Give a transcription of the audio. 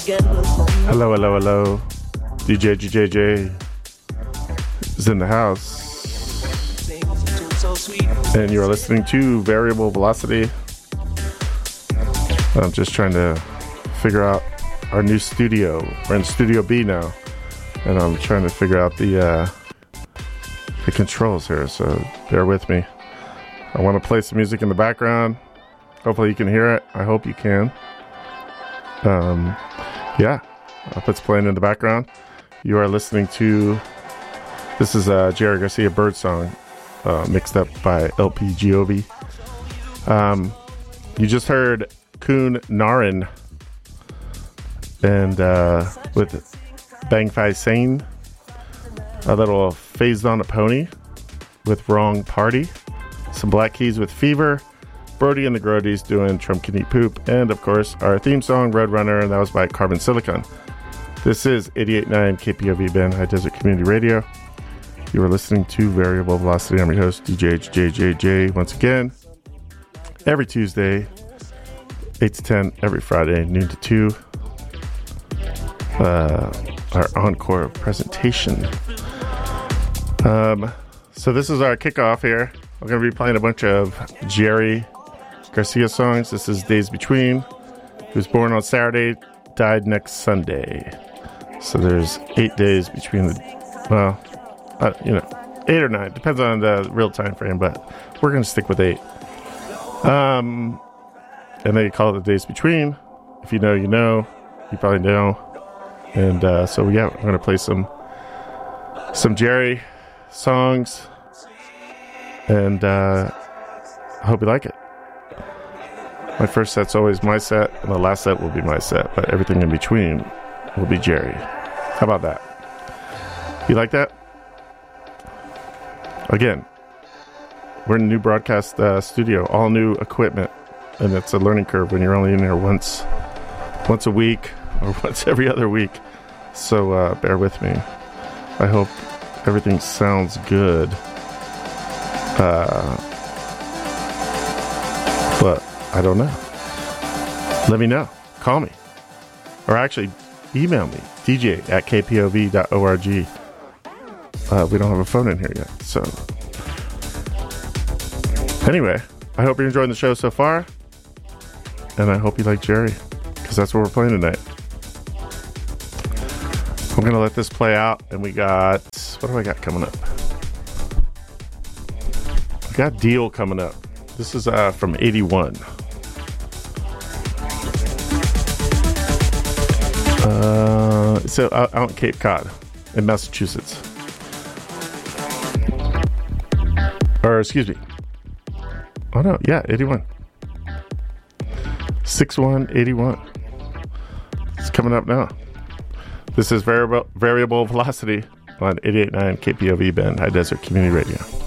Hello, hello, hello. DJ GJJ is in the house. And you're listening to Variable Velocity. I'm just trying to figure out our new studio. We're in Studio B now. And I'm trying to figure out the controls here, so bear with me. I want to play some music in the background. Hopefully you can hear it. I hope you can. Yeah, I'll put playing in the background. You are listening to, this is Jerry Garcia Birdsong, mixed up by LP Giove. You just heard Kun Narin and with Bang Fai Sane, a little Phased on a Pony with Wrong Party, some Black Keys with Fever, Brody and the Grodies doing Trump Can Eat Poop, and of course our theme song Roadrunner, and that was by Carbon Silicon. This is 88.9 KPOV Bend High Desert Community Radio. You are listening to Variable Velocity. I'm your host DJ JJJ once again. Every Tuesday 8 to 10, every Friday noon to 2. Our encore presentation. So this is our kickoff here. We're going to be playing a bunch of Jerry Garcia songs. This is Days Between. He was born on Saturday, died next Sunday. So there's 8 days between the, 8 or 9. Depends on the real time frame, but we're going to stick with 8. And they call it the Days Between. If you know, you know. You probably know. And so, yeah, we're going to play some Jerry songs. And I hope you like it. My first set's always my set, and the last set will be my set, but everything in between will be Jerry. How about that? You like that? Again, we're in a new broadcast studio, all new equipment, and it's a learning curve when you're only in here once a week or once every other week. So bear with me. I hope everything sounds good. But I don't know. Let me know. Call me. Or actually, email me. dj@kpov.org. We don't have a phone in here yet. So anyway, I hope you're enjoying the show so far. And I hope you like Jerry, because that's what we're playing tonight. I'm going to let this play out. And we got, what do I got coming up? We got Deal coming up. This is from 81. So out in Cape Cod in Massachusetts. Or excuse me. Oh no, yeah, 81. 6181. It's coming up now. This is Variable Velocity on 88.9 KPOV Bend High Desert Community Radio.